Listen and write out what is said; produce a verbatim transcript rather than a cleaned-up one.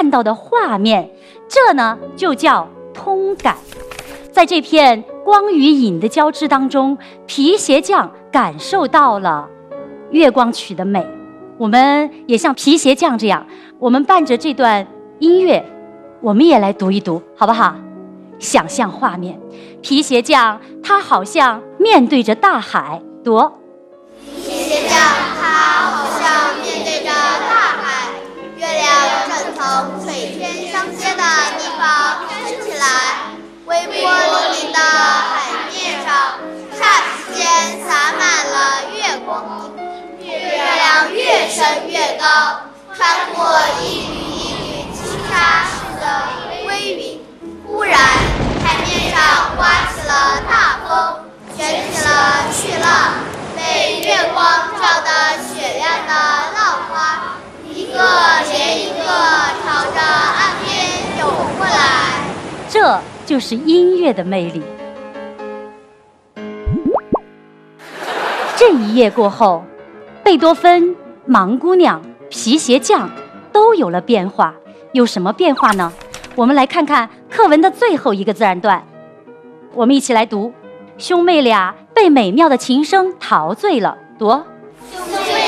看到的画面，这呢就叫通感。在这片光与影的交织当中，皮鞋匠感受到了月光曲的美。我们也像皮鞋匠这样，我们伴着这段音乐，我们也来读一读，好不好？想象画面，皮鞋匠他好像面对着大海，读。 皮鞋匠他好像面对着大海，月亮正从水天相接的地方升起来，微波粼粼的海面上，霎时间洒满了月光。月亮越升越高，穿过一缕一缕轻纱似的微云。忽然，海面上刮起了大风，卷起了巨浪，被月光照得雪亮的浪花，一个连一个朝着岸边涌过来。 这就是音乐的魅力。这一夜过后，贝多芬、盲姑娘、皮鞋匠都有了变化。有什么变化呢？我们来看看课文的最后一个自然段，我们一起来读。兄妹俩被美妙的琴声陶醉了，读。 兄妹